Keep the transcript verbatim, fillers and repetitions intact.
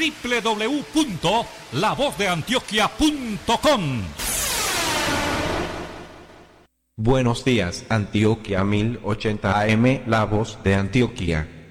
doble u doble u doble u punto la voz de antioquia punto com. Buenos días, Antioquia mil ochenta A M, La Voz de Antioquia.